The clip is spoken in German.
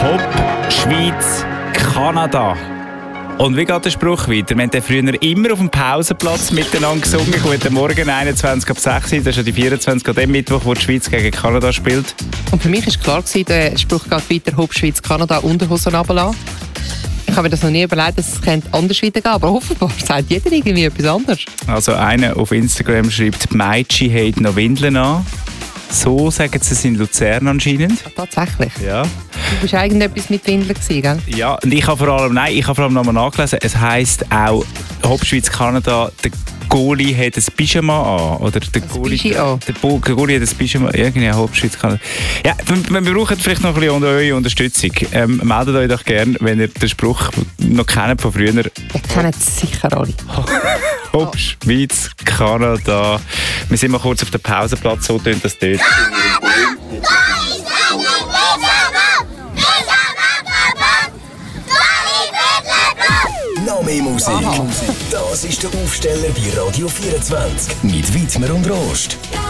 Hopp, Schweiz, Kanada. Und wie geht der Spruch weiter? Wir haben früher immer auf dem Pausenplatz miteinander gesungen. Guten Morgen, 21 ab 6 Uhr. Das ist ja die 24 an dem Mittwoch, wo die Schweiz gegen Kanada spielt. Und für mich war klar, der Spruch geht weiter, Hopp, Schweiz, Kanada, Unterhosen runterlassen. Ich habe mir das noch nie überlegt, dass es anders weitergehen, aber offenbar sagt jeder irgendwie etwas anderes. Also einer auf Instagram schreibt, die Mädchen haben noch Windeln an. So sagen sie es in Luzern anscheinend. Ach, tatsächlich? Ja. Du bist irgendetwas mit Windeln gewesen, gell? Ja, und ich habe vor allem nochmal nachgelesen, es heisst auch, Hopp, Schweiz, Kanada, der Goalie hat ein Pyjama an. Oder der Goalie hat ein Pyjama an. Irgendwie Hopp, Schweiz, Kanada. Ja, wir brauchen vielleicht noch ein bisschen eure Unterstützung. Meldet euch doch gerne, wenn ihr den Spruch noch kennt von früher. Ihr kennt es sicher alle. Hopp, Schweiz, Kanada. Wir sind mal kurz auf dem Pausenplatz, so tönt das dort. Noch mehr Musik. Das ist der Aufsteller bei Radio 24 mit Widmer und Rost.